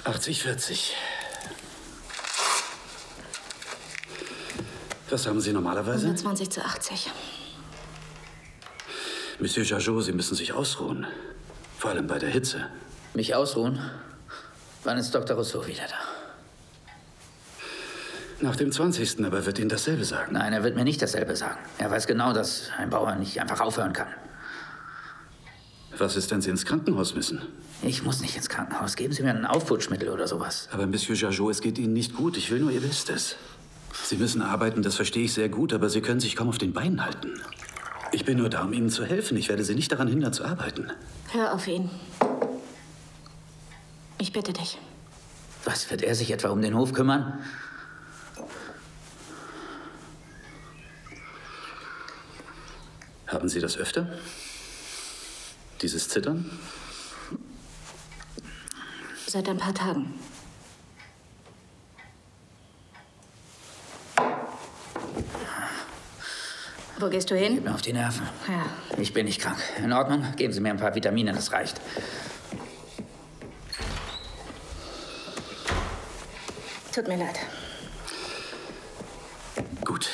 80/40. Was haben Sie normalerweise? 120/80. Monsieur Jajot, Sie müssen sich ausruhen. Vor allem bei der Hitze. Mich ausruhen? Wann ist Dr. Rousseau wieder da? Nach dem 20. aber wird Ihnen dasselbe sagen. Nein, er wird mir nicht dasselbe sagen. Er weiß genau, dass ein Bauer nicht einfach aufhören kann. Was ist, wenn Sie ins Krankenhaus müssen? Ich muss nicht ins Krankenhaus. Geben Sie mir ein Aufputschmittel oder sowas. Aber Monsieur Jajot, es geht Ihnen nicht gut. Ich will nur Ihr Bestes. Sie müssen arbeiten, das verstehe ich sehr gut, aber Sie können sich kaum auf den Beinen halten. Ich bin nur da, um Ihnen zu helfen. Ich werde Sie nicht daran hindern, zu arbeiten. Hör auf ihn. Ich bitte dich. Was, wird er sich etwa um den Hof kümmern? Haben Sie das öfter? Dieses Zittern? Seit ein paar Tagen. Wo gehst du hin? Geht mir auf die Nerven. Ja. Ich bin nicht krank. In Ordnung? Geben Sie mir ein paar Vitamine, das reicht. Tut mir leid. Gut.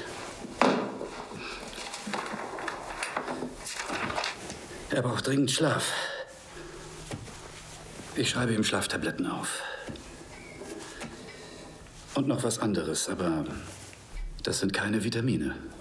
Er braucht dringend Schlaf. Ich schreibe ihm Schlaftabletten auf. Und noch was anderes, aber das sind keine Vitamine.